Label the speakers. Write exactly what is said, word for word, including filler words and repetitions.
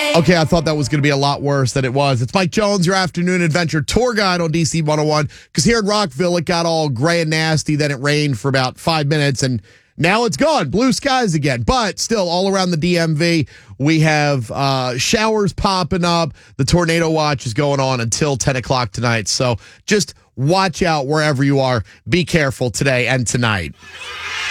Speaker 1: Okay, I thought that was going to be a lot worse than it was. It's Mike Jones, your afternoon adventure tour guide on D C one oh one. Because here in Rockville, it got all gray and nasty. Then it rained for about five minutes, and now it's gone. Blue skies again. But still, all around the D M V, we have uh, showers popping up. The tornado watch is going on until ten o'clock tonight. So just watch out wherever you are. Be careful today and tonight.